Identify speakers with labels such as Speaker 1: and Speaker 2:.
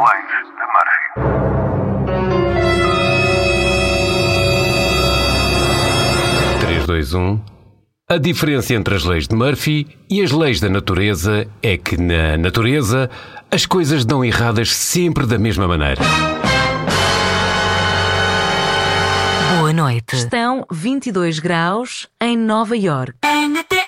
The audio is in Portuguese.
Speaker 1: Leis de Murphy.
Speaker 2: 3, 2, 1. A diferença entre as leis de Murphy e as leis da natureza é que, na natureza, as coisas dão erradas sempre da mesma maneira.
Speaker 3: Boa noite.
Speaker 4: Estão 22 graus em Nova Iorque.